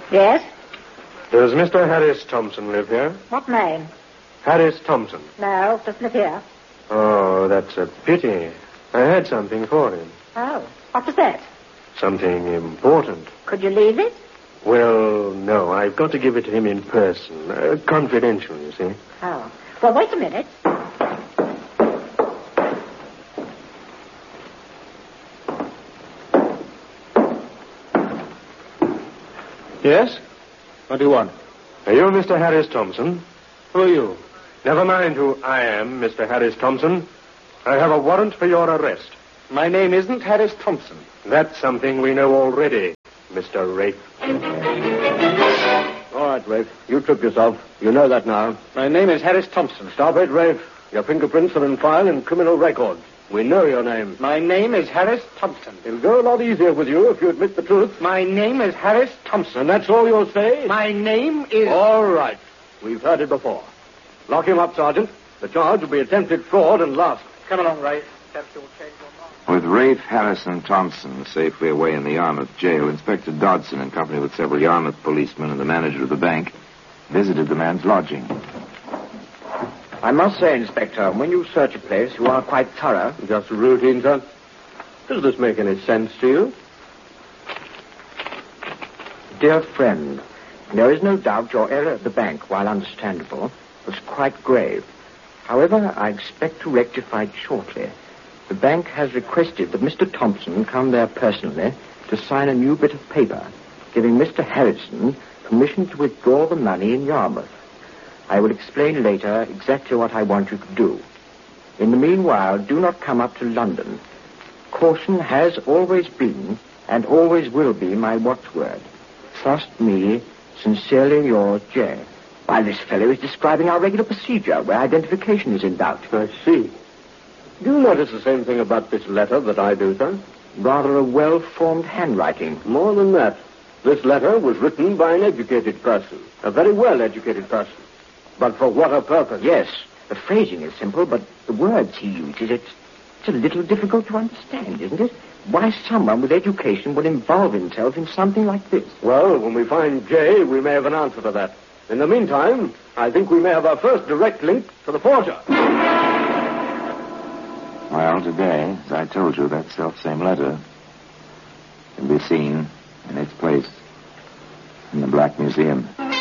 Yes? Does Mr. Harris Thompson live here? What name? Harris Thompson. No, doesn't live here. Oh, that's a pity. I had something for him. Oh, what was that? Something important. Could you leave it? Well, no, I've got to give it to him in person. Confidential, you see. Oh. Well, wait a minute. Yes? What do you want? Are you Mr. Harris Thompson? Who are you? Never mind who I am, Mr. Harris Thompson. I have a warrant for your arrest. My name isn't Harris Thompson. That's something we know already, Mr. Rafe. All right, Rafe. You took yourself. You know that now. My name is Harris Thompson. Stop it, Rafe. Your fingerprints are in file in criminal records. We know your name. My name is Harris Thompson. It'll go a lot easier with you if you admit the truth. My name is Harris Thompson. And that's all you'll say? My name is... All right. We've heard it before. Lock him up, Sergeant. The charge will be attempted fraud and larceny. Come along, Rafe. Perhaps you'll change your mind. With Rafe, Harrison, Thompson safely away in the Yarmouth jail, Inspector Dodson, in company with several Yarmouth policemen and the manager of the bank, visited the man's lodging. I must say, Inspector, when you search a place, you are quite thorough. Just routine, sir. Does this make any sense to you? Dear friend, there is no doubt your error at the bank, while understandable, was quite grave. However, I expect to rectify it shortly. The bank has requested that Mr. Thompson come there personally to sign a new bit of paper, giving Mr. Harrison permission to withdraw the money in Yarmouth. I will explain later exactly what I want you to do. In the meanwhile, do not come up to London. Caution has always been and always will be my watchword. Trust me, sincerely yours, J. While this fellow is describing our regular procedure where identification is in doubt. I see. Do you notice the same thing about this letter that I do, sir? Rather a well-formed handwriting. More than that. This letter was written by an educated person. A very well-educated person. But for what a purpose? Yes, the phrasing is simple, but the words he uses, it's a little difficult to understand, isn't it? Why someone with education would involve himself in something like this? Well, when we find Jay, we may have an answer to that. In the meantime, I think we may have our first direct link to the forger. Well, today, as I told you, that self-same letter can be seen in its place in the Black Museum.